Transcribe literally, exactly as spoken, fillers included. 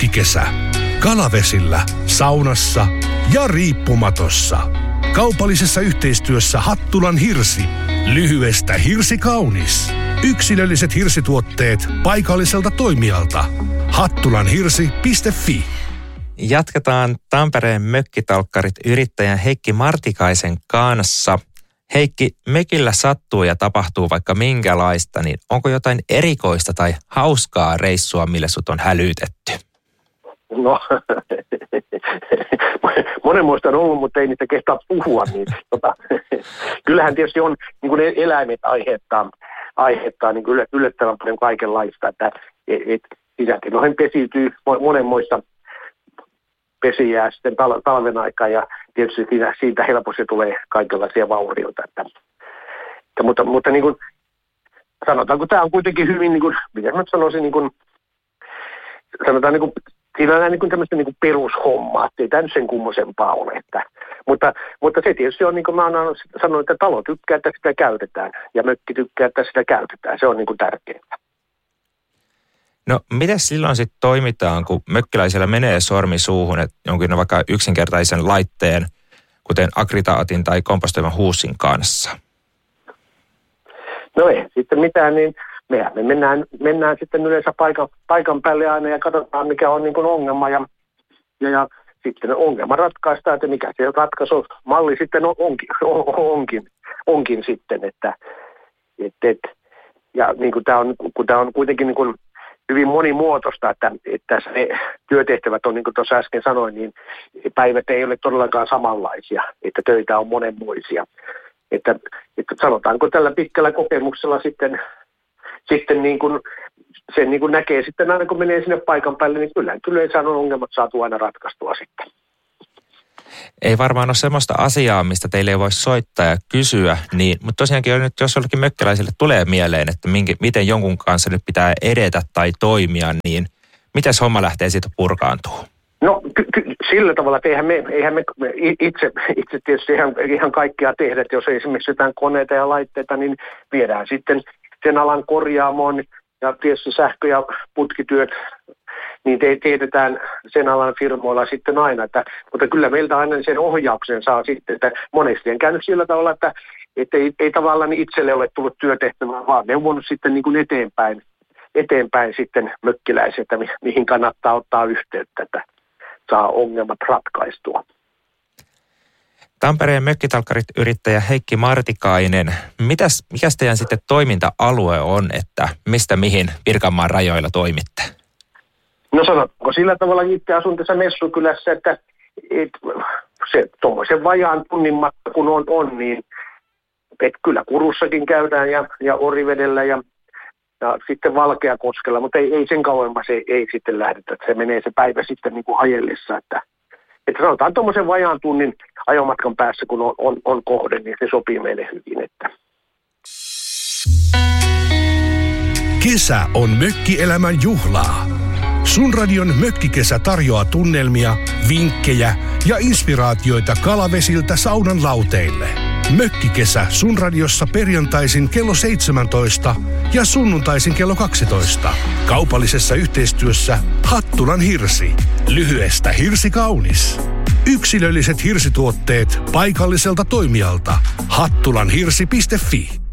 Mökkikesä. Kalavesillä, saunassa ja riippumatossa. Kaupallisessa yhteistyössä Hattulan Hirsi. Lyhyestä hirsi kaunis. Yksilölliset hirsituotteet paikalliselta toimijalta. hattulanhirsi piste fi. Jatketaan Tampereen mökkitalkkarit yrittäjän Heikki Martikaisen kanssa. Heikki, mökillä sattuu ja tapahtuu vaikka minkälaista, niin onko jotain erikoista tai hauskaa reissua, millä sut on hälytetty? No, monenmoista on ollut, mutta ei niistä kehtaa puhua. Niin, tota, kyllähän tietysti on, niin kuin eläimet aiheuttaa, aiheuttaa niin kuin yllättävän paljon kaikenlaista, että et, et, sisätiloihin pesiytyy monenmoista pesijää sitten tal- talven aikaan ja tietysti siitä, siitä helposti tulee kaikenlaisia vaurioita. Että, että, mutta mutta niin kuin, sanotaanko tämä on kuitenkin hyvin, niin kuin, mitä mä sanoisin, niin kuin, sanotaan niin kuin, siinä on niin kuin tämmöistä niin kuin perushommaa, ettei tämä nyt sen kummosempaa ole. Että, mutta, mutta se tietysti on, niin kuin mä oon sanonut, että talo tykkää, että sitä käytetään ja mökki tykkää, että sitä käytetään. Se on niin kuin tärkeää. No, miten silloin sitten toimitaan, kun mökkiläisellä menee sormi suuhun, että jonkin vaikka yksinkertaisen laitteen, kuten akritaatin tai kompostoivan huussin kanssa? No ei sitten mitään, niin mehän me mennään, mennään sitten yleensä paikan, paikan päälle aina ja katsotaan, mikä on niin kuin ongelma ja, ja, ja sitten ongelma ratkaistaan, että mikä se ratkaisumalli sitten on, onkin, on, onkin, onkin sitten, että et, et, ja niin kuin tämä on, kun tämä on kuitenkin niin kuin hyvin monimuotoista, että, että ne työtehtävät on, niin kuin tuossa äsken sanoin, niin päivät ei ole todellakaan samanlaisia, että töitä on monenmoisia. Että, että sanotaanko tällä pitkällä kokemuksella sitten, sitten niin kuin, sen niin kuin näkee sitten aina kun menee sinne paikan päälle, niin kyllä, kyllä ei saanut ongelmat saatu aina ratkaistua sitten. Ei varmaan ole semmoista asiaa, mistä teille ei voi soittaa ja kysyä, niin, mutta tosiaankin nyt, jos jollekin mökkiläiselle tulee mieleen, että minkä, miten jonkun kanssa nyt pitää edetä tai toimia, niin miten homma lähtee siitä purkaantua? No ky- ky- sillä tavalla, että eihän me, eihän me itse, itse tietysti ihan, ihan kaikkea tehdä, että jos ei esimerkiksi jotain koneita ja laitteita, niin viedään sitten sen alan korjaamoon ja tietysti sähkö- ja putkityöt, niin te- teetetään sen alan firmoilla sitten aina, että, mutta kyllä meiltä aina sen ohjauksen saa sitten, että monesti en käynyt sillä tavalla, että, että ei, ei tavallaan itselle ole tullut työtehtävää, vaan neuvonut sitten niin kuin eteenpäin, eteenpäin sitten mökkiläiset, että mi- mihin kannattaa ottaa yhteyttä, että saa ongelmat ratkaistua. Tampereen mökkitalkkarit yrittäjä Heikki Martikainen, mitäs, mikäs teidän sitten toiminta-alue on, että mistä mihin Pirkanmaan rajoilla toimitte? No sanotko sillä tavalla itse asun tässä Messukylässä, että et, se tuommoisen vajaan tunnin matka kun on, on niin et kyllä Kurussakin käydään ja, ja Orivedellä ja, ja sitten Valkeakoskella, mutta ei, ei sen kauemmas ei, ei sitten lähdetä, että se menee se päivä sitten niin kuin hajellessa, että, että sanotaan tuommoisen vajaan tunnin ajomatkan päässä kun on, on, on kohde, niin se sopii meille hyvin. Että. Kesä on mökkielämän juhlaa. Sun radion Mökkikesä tarjoaa tunnelmia, vinkkejä ja inspiraatioita kalavesiltä saunan lauteille. Mökkikesä Sun radiossa perjantaisin kello seitsemäntoista ja sunnuntaisin kello kaksitoista. Kaupallisessa yhteistyössä Hattulan Hirsi. Lyhyestä hirsi kaunis. Yksilölliset hirsituotteet paikalliselta toimijalta. hattulanhirsi piste fi.